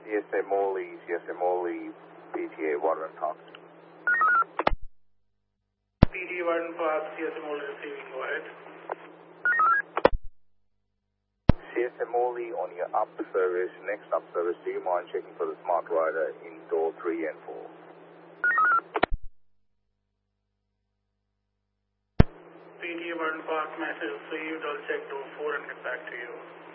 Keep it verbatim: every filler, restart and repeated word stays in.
C S A Morley, C S A Morley, P T A Warren Park. P T A Warden Park, C S A Morley receiving, go ahead. C S A Morley on your up service, next up service, do you mind checking for the Smart Rider in door three and four? P T A Warden Park, message received, I'll check door four and get back to you.